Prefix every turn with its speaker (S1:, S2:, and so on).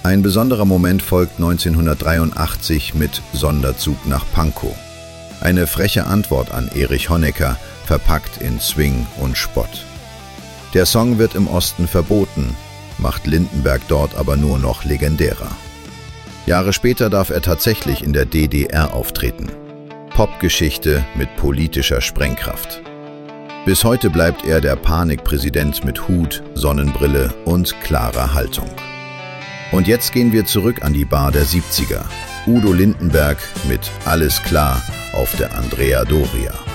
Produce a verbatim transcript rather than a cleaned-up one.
S1: Ein besonderer Moment folgt neunzehnhundertdreiundachtzig mit Sonderzug nach Pankow. Eine freche Antwort an Erich Honecker, verpackt in Swing und Spott. Der Song wird im Osten verboten, macht Lindenberg dort aber nur noch legendärer. Jahre später darf er tatsächlich in der D D R auftreten. Popgeschichte mit politischer Sprengkraft. Bis heute bleibt er der Panikpräsident mit Hut, Sonnenbrille und klarer Haltung. Und jetzt gehen wir zurück an die Bar der siebziger. Udo Lindenberg mit Alles klar auf der Andrea Doria.